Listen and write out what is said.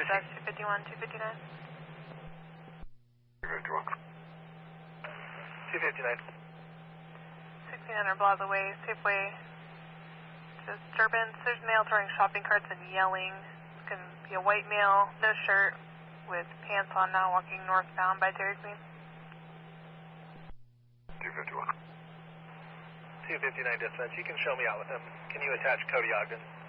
dispatch 251, 259. 259. 1600 Plaza Way, Safeway. Disturbance. There's male throwing shopping carts and yelling. It's going to be a white male, no shirt, with pants on now, walking northbound by Dairy Queen. 251. 259 dispatch. You can show me out with him. Can you attach Cody Ogden?